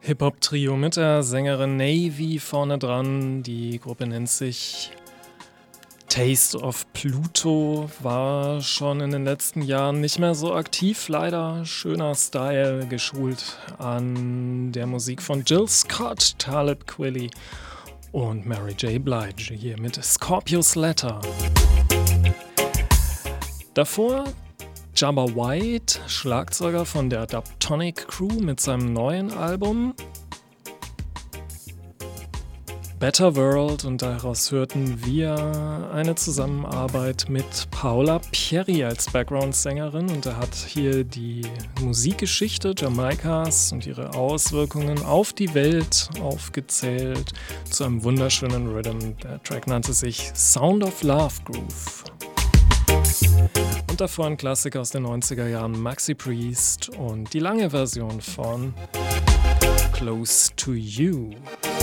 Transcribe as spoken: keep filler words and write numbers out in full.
Hip-Hop-Trio mit der Sängerin Navy vorne dran. Die Gruppe nennt sich Taste of Pluto, war schon in den letzten Jahren nicht mehr so aktiv, leider. Schöner Style, geschult an der Musik von Jill Scott, Talib Kweli und Mary J. Blige hier mit Scorpius Letter. Davor Jabba White, Schlagzeuger von der Dubtonic Crew mit seinem neuen Album Better World, und daraus hörten wir eine Zusammenarbeit mit Paola Pierri als Background-Sängerin, und er hat hier die Musikgeschichte Jamaikas und ihre Auswirkungen auf die Welt aufgezählt zu einem wunderschönen Rhythm. Der Track nannte sich Sound of Love Groove. Und davor ein Klassiker aus den neunziger Jahren, Maxi Priest und die lange Version von Close to You.